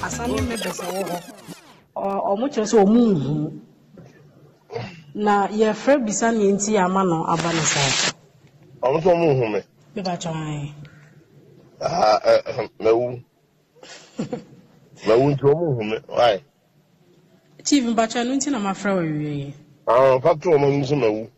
asane me bese wo ho o mo kire so o mu hu na ye frɛ bisa ne nti ama no aba ne sa I'm so moving me. me ba twan No, no, to move me. Why? chief ba twan nti na ma frɛ wo wie Factor among some.